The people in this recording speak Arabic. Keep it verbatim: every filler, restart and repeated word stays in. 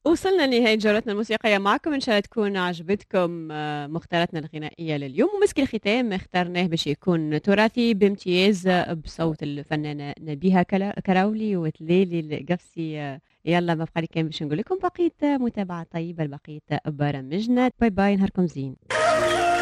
وصلنا لنهاية جولتنا الموسيقية معكم، إن شاء الله تكون عجبتكم آه، مختاراتنا الغنائية لليوم. ومسك الختام اخترناه باش يكون تراثي بامتياز آه، بصوت الفنانة نبيهة كلا- كراولي وتليلي القفصي. آه، يلا ما بقى لي كان باش نقول لكم بقيت آه، متابعة طيبة لبقية برامجنا. باي باي، نهاركم زين.